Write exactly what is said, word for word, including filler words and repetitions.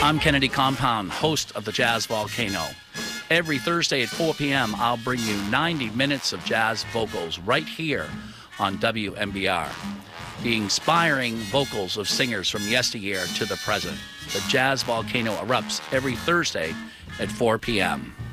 I'm Kennedy Compound, host of the Jazz Volcano. Every Thursday at four p.m., I'll bring you ninety minutes of jazz vocals right here on W M B R. The inspiring vocals of singers from yesteryear to the present. The Jazz Volcano erupts every Thursday at four p.m.